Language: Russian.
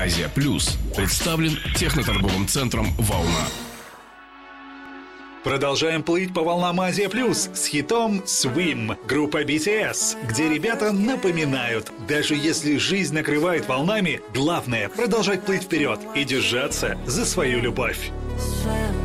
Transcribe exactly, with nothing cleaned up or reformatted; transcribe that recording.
Азия Плюс представлен техноторговым центром «Волна». Продолжаем плыть по волнам Азия Плюс с хитом Swim группа би ти эс, где ребята напоминают, даже если жизнь накрывает волнами, главное продолжать плыть вперед и держаться за свою любовь.